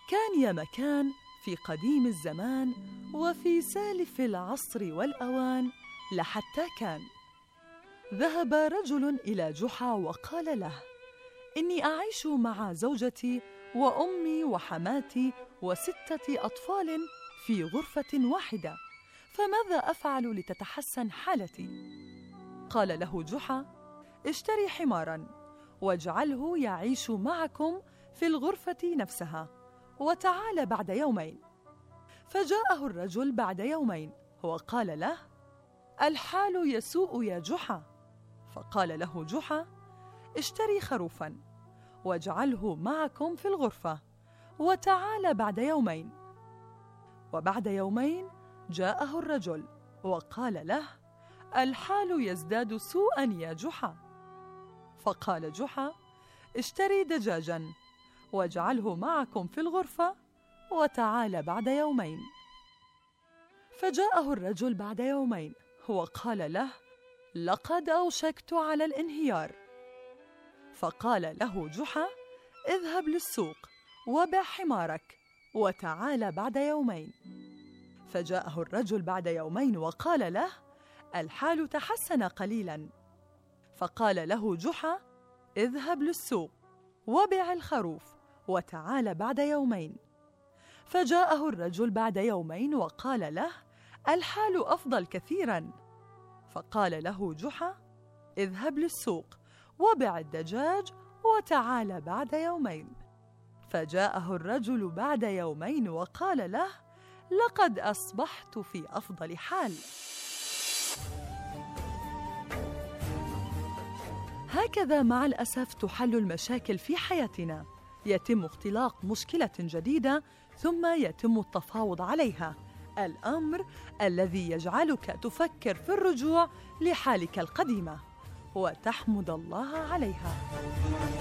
كان يا مكان في قديم الزمان وفي سالف العصر والأوان لحتى كان ذهب رجل إلى جحا وقال له: إني أعيش مع زوجتي وأمي وحماتي و6 أطفال في غرفة واحدة، فماذا أفعل لتتحسن حالتي؟ قال له جحا: اشتري حماراً واجعله يعيش معكم في الغرفة نفسها، وتعال بعد يومين. فجاءه الرجل بعد يومين وقال له: الحال يسوء يا جحا. فقال له جحا: اشتري خروفاً واجعله معكم في الغرفة، وتعال بعد يومين. وبعد يومين جاءه الرجل وقال له: الحال يزداد سوءاً يا جحا. فقال جحا: اشتري دجاجاً واجعله معكم في الغرفة، وتعال بعد يومين. فجاءه الرجل بعد يومين وقال له: لقد أوشكت على الانهيار. فقال له جحا: اذهب للسوق وبع حمارك، وتعال بعد يومين. فجاءه الرجل بعد يومين وقال له: الحال تحسن قليلاً. فقال له جحا: اذهب للسوق وبع الخروف، وتعال بعد يومين. فجاءه الرجل بعد يومين وقال له: الحال أفضل كثيراً. فقال له جحا: اذهب للسوق وبع الدجاج، وتعال بعد يومين. فجاءه الرجل بعد يومين وقال له: لقد أصبحت في أفضل حال. هكذا مع الأسف تحل المشاكل في حياتنا، يتم اختلاق مشكلة جديدة ثم يتم التفاوض عليها، الأمر الذي يجعلك تفكر في الرجوع لحالك القديمة وتحمد الله عليها.